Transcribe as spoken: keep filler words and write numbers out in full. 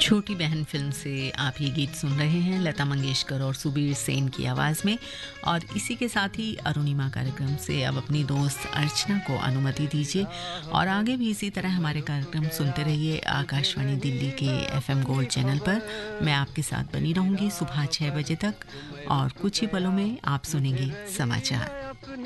छोटी बहन फिल्म से आप ये गीत सुन रहे हैं लता मंगेशकर और सुबीर सेन की आवाज़ में। और इसी के साथ ही अरुणिमा कार्यक्रम से अब अपनी दोस्त अर्चना को अनुमति दीजिए और आगे भी इसी तरह हमारे कार्यक्रम सुनते रहिए आकाशवाणी दिल्ली के एफएम गोल्ड चैनल पर। मैं आपके साथ बनी रहूंगी सुबह छः बजे तक और कुछ ही पलों में आप सुनेंगे समाचार।